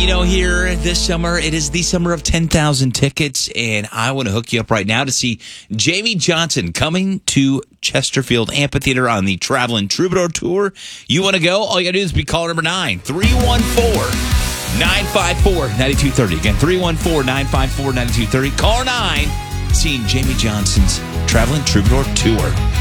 here this summer, it is the summer of 10,000 tickets, and I want to hook you up right now to see Jamey Johnson coming to Chesterfield Amphitheater on the Traveling Troubadour Tour. You want to go? All you got to do is be caller number 9, 314-954-9230. Again, 314-954-9230. Caller 9, seeing Jamey Johnson's Traveling Troubadour Tour.